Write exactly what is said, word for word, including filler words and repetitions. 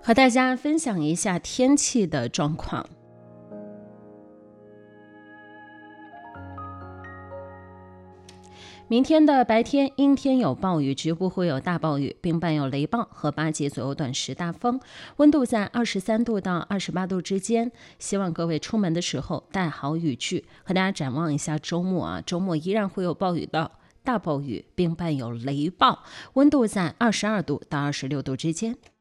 和大家分享一下天气的状况。明天的白天阴天有暴雨，局部会有大暴雨，并伴有雷暴和八级左右短时大风，温度在二十三度到二十八度之间。希望各位出门的时候带好雨具。和大家展望一下周末啊，周末依然会有暴雨的大暴雨，并伴有雷暴，温度在二十二度到二十六度之间。